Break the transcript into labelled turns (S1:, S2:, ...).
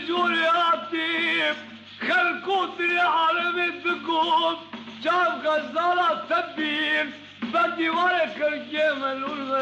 S1: رجول يا طيب خلكوا دريعة رميتكم شاف غزالة تبين بدي ورك الجمل